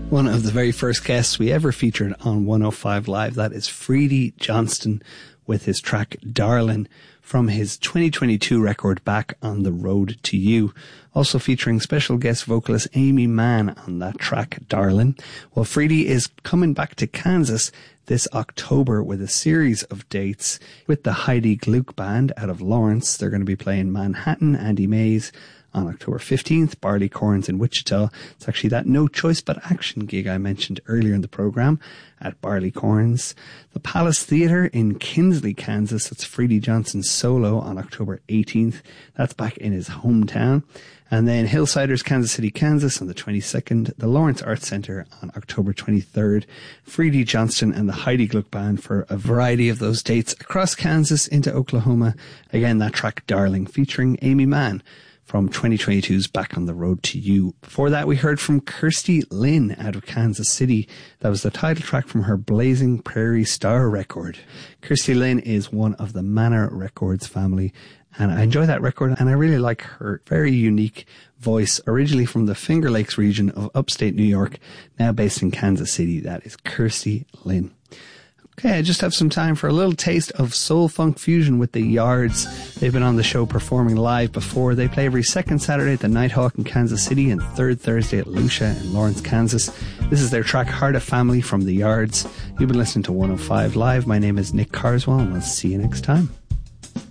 One of the very first guests we ever featured on 105 Live, that is Freedy Johnston with his track Darlin' from his 2022 record Back on the Road to You. Also featuring special guest vocalist Amy Mann on that track Darlin'. Well, Freedy is coming back to Kansas this October with a series of dates with the Heidi Gluck Band out of Lawrence. They're going to be playing Manhattan, Andy Mays on October 15th, Barleycorns in Wichita. It's actually that No Choice But Action gig I mentioned earlier in the program at Barleycorns. The Palace Theatre in Kinsley, Kansas. That's Freedy Johnston's solo on October 18th. That's back in his hometown. And then Hillsiders, Kansas City, Kansas on the 22nd. The Lawrence Arts Centre on October 23rd. Freedy Johnston and the Heidi Gluck Band for a variety of those dates across Kansas into Oklahoma. Again, that track Darling featuring Amy Mann from 2022's Back on the Road to You. Before that, we heard from Kirsty Lynn out of Kansas City. That was the title track from her Blazing Prairie Star record. Kirsty Lynn is one of the Manor Records family, and I enjoy that record, and I really like her very unique voice, originally from the Finger Lakes region of upstate New York, now based in Kansas City. That is Kirsty Lynn. Okay, I just have some time for a little taste of soul funk fusion with the Yards. They've been on the show performing live before. They play every second Saturday at the Nighthawk in Kansas City and third Thursday at Lucia in Lawrence, Kansas. This is their track Heart of Family from the Yards. You've been listening to 105 Live. My name is Nick Carswell, and I'll see you next time.